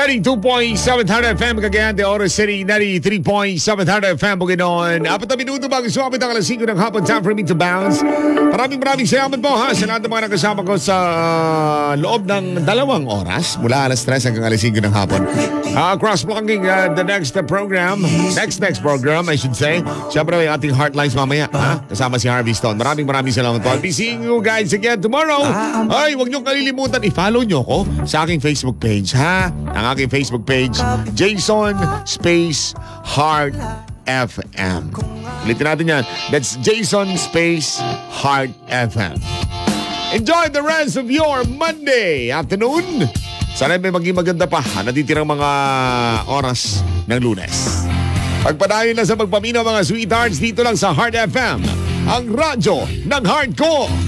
92.700 FM Cagayan de Oro City, 93.700 FM Bukidnon. 4 na minuto bago sumapit ang alas 5 ng hapon. Time for me to bounce. Maraming salamat po ha sa lahat ng mga nakasama ko sa loob ng 2 oras mula alas 3 hanggang alas 5 ng hapon. Cross-blocking the next program. Next program I should say. Siyempre may ating Heartlines mamaya kasama si Harvey Stone. Maraming salamat po. I'll be seeing you guys again tomorrow. Ay, huwag niyong kalilimutan i-follow niyo ko sa aking Facebook page ha. Ang aking Facebook page, Jason Space Heart FM. Ulitin natin yan. That's Jason Space Heart FM. Enjoy the rest of your Monday afternoon. Sana may maging maganda pa natitirang mga oras ng Lunes. Pagpadayon na sa pagpamino mga sweethearts dito lang sa Heart FM, ang radyo ng heart ko.